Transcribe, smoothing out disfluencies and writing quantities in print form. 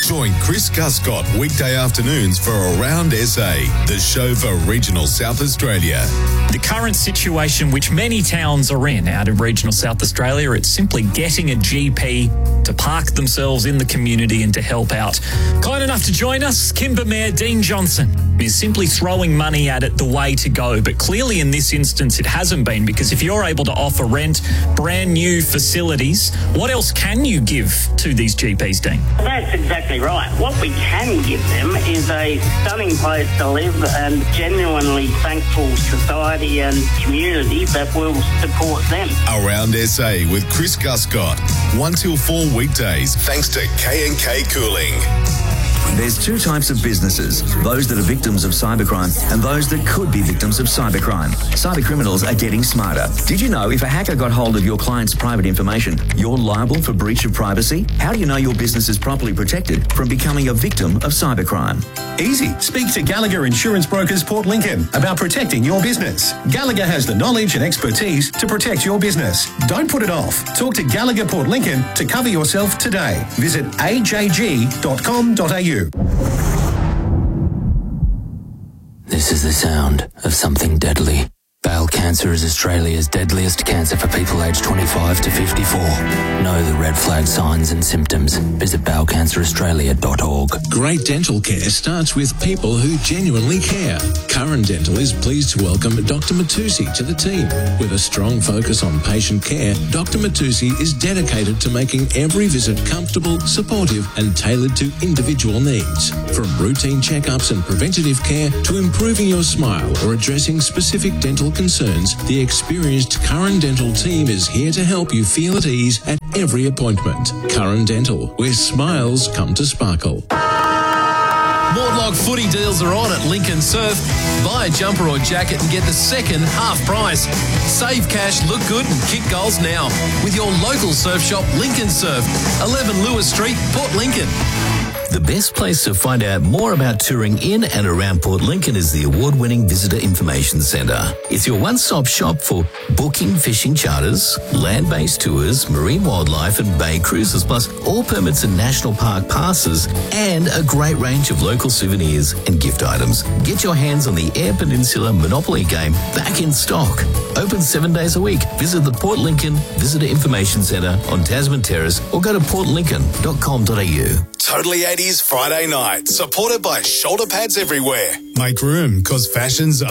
Join Chris Guscott weekday afternoons for Around SA, the show for regional South Australia. The current situation which many towns are in out in regional South Australia, it's simply getting a GP to park themselves in the community and to help out. Kind enough to join us, Kimber Mayor Dean Johnson is simply throwing money at it the way to go. But clearly in this instance, it hasn't been, because if you're able to offer rent, brand new facilities, what else can you give to these GPs, Dean? That's exactly right. What we can give them is a stunning place to live and genuinely thankful society and community that will support them. Around SA with Chris Guscott, 1 till 4 weekdays, thanks to K&K Cooling. There's two types of businesses, those that are victims of cybercrime and those that could be victims of cybercrime. Cybercriminals are getting smarter. Did you know if a hacker got hold of your client's private information, you're liable for breach of privacy? How do you know your business is properly protected from becoming a victim of cybercrime? Easy. Speak to Gallagher Insurance Brokers Port Lincoln about protecting your business. Gallagher has the knowledge and expertise to protect your business. Don't put it off. Talk to Gallagher Port Lincoln to cover yourself today. Visit ajg.com.au. This is the sound of something deadly. Bowel cancer is Australia's deadliest cancer for people aged 25 to 54. Know the red flag signs and symptoms. Visit bowelcanceraustralia.org. Great dental care starts with people who genuinely care. Curran Dental is pleased to welcome Dr. Matusi to the team. With a strong focus on patient care, Dr. Matusi is dedicated to making every visit comfortable, supportive and tailored to individual needs. From routine checkups and preventative care to improving your smile or addressing specific dental concerns, the experienced Curran Dental team is here to help you feel at ease at every appointment. Curran Dental, where smiles come to sparkle. Mortlog footy deals are on at Lincoln Surf. Buy a jumper or jacket and get the second half price. Save cash, look good and kick goals now with your local surf shop, Lincoln Surf, 11 Lewis Street, Port Lincoln. The best place to find out more about touring in and around Port Lincoln is the award-winning Visitor Information Centre. It's your one-stop shop for booking fishing charters, land-based tours, marine wildlife and bay cruises, plus all permits and national park passes, and a great range of local souvenirs and gift items. Get your hands on the Eyre Peninsula Monopoly game back in stock. Open 7 days a week. Visit the Port Lincoln Visitor Information Centre on Tasman Terrace or go to portlincoln.com.au. Totally 80s Friday night, supported by shoulder pads everywhere. Make room, cause fashion's